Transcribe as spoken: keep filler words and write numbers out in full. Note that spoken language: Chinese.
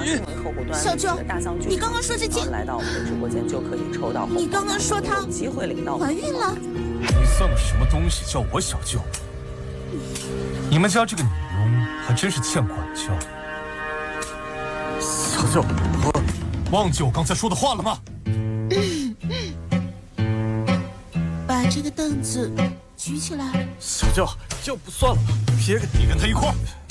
新闻客户端小舅的大象剧， 你刚刚说这件， 来到我们的直播间就可以抽到。 你刚刚说她有机会领到怀孕了？ 你算个什么东西，叫我小舅？你们家这个女佣还真是欠管教。 小舅，我忘记我刚才说的话了吗？ 把这个凳子举起来。 小舅，要不算了吧，别跟你跟他一块儿。